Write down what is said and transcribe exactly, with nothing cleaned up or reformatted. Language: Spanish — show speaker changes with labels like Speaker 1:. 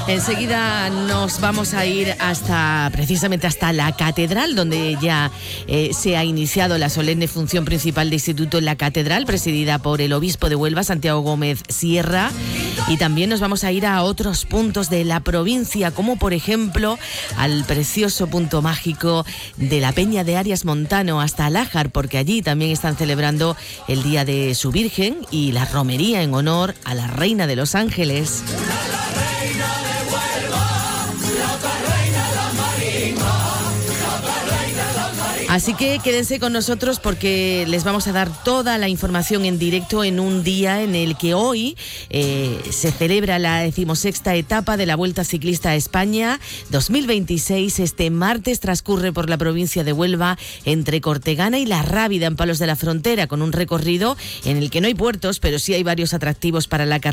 Speaker 1: Enseguida nos vamos a ir hasta, precisamente hasta la catedral, donde ya eh, se ha iniciado la solemne función principal de instituto en la catedral, presidida por el obispo de Huelva, Santiago Gómez Sierra. Y también nos vamos a ir a otros puntos de la provincia, como por ejemplo al precioso punto mágico de la Peña de Arias Montano, hasta Alájar, porque allí también están celebrando el Día de su Virgen y la romería en honor a la Reina de los Ángeles. Así que quédense con nosotros porque les vamos a dar toda la información en directo en un día en el que hoy eh, se celebra la decimosexta etapa de la Vuelta Ciclista a España dos mil veintiséis. Este martes transcurre por la provincia de Huelva entre Cortegana y La Rábida, en Palos de la Frontera, con un recorrido en el que no hay puertos, pero sí hay varios atractivos para la carretera.